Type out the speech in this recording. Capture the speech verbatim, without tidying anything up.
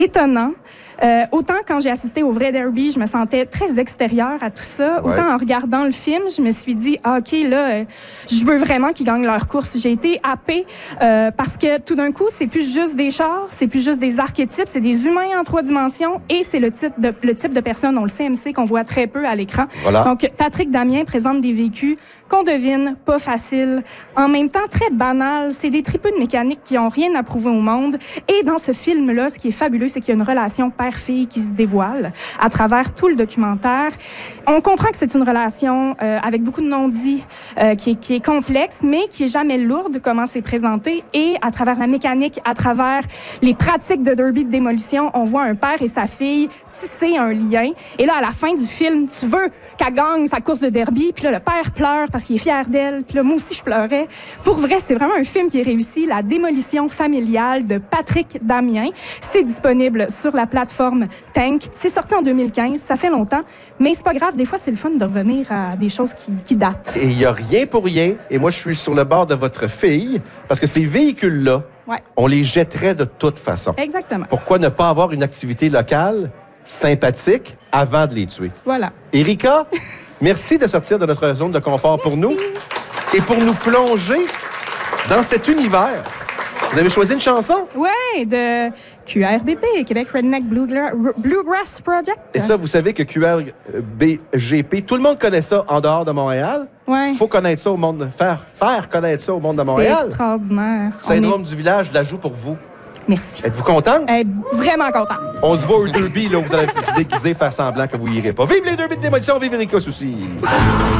étonnant. Euh, autant quand j'ai assisté au vrai derby, je me sentais très extérieure à tout ça. Ouais. Autant en regardant le film, je me suis dit, ah, OK, là, euh, je veux vraiment qu'ils gagnent leur course. J'ai été happée euh, parce que tout d'un coup, c'est plus juste des chars, c'est plus juste des archétypes, c'est des humains en trois dimensions et c'est le type de, le type de personne, on le C M C, qu'on voit très peu à l'écran. Voilà. Donc, Patrick Damien présente des vécus qu'on devine, pas faciles, en même temps très banals. C'est des tripeux de mécanique qui ont rien à prouver au monde. Et dans ce film-là, ce qui est fabuleux, c'est qu'il y a une relation père-fille qui se dévoile à travers tout le documentaire. On comprend que c'est une relation euh, avec beaucoup de non-dits, euh, qui, est, qui est complexe, mais qui est jamais lourde, comment c'est présenté. Et à travers la mécanique, à travers les pratiques de derby de démolition, on voit un père et sa fille tisser un lien. Et là, à la fin du film, tu veux qu'elle gagne sa course de derby, puis là, le père pleure parce qu'il est fier d'elle, puis là, moi aussi, je pleurais. Pour vrai, c'est vraiment un film qui est réussi, La démolition familiale de Patrick Damien. C'est disponible sur la plateforme Tank. C'est sorti en deux mille quinze, ça fait longtemps, mais c'est pas grave, des fois, c'est le fun de revenir à des choses qui, qui datent. Et il n'y a rien pour rien. Et moi, je suis sur le bord de votre fille, parce que ces véhicules-là, Ouais. on les jetterait de toute façon. Exactement. Pourquoi ne pas avoir une activité locale sympathique avant de les tuer? Voilà. Erika, merci de sortir de notre zone de confort pour nous et pour nous plonger dans cet univers. Vous avez choisi une chanson? Ouais, de Q R B P, Québec Redneck Bluegra- Bluegrass Project. Et ça, vous savez que Q R B G P, tout le monde connaît ça en dehors de Montréal. Ouais. Il faut connaître ça au monde, faire, faire connaître ça au monde de C'est Montréal. extraordinaire. On Syndrome est- du village, je la joue pour vous. Merci. Êtes-vous contente? Elle est vraiment contente. On se voit au derby, là, où vous allez vous déguiser, faire semblant que vous irez pas. Vive les derby de démolition, vive Erika Soucy!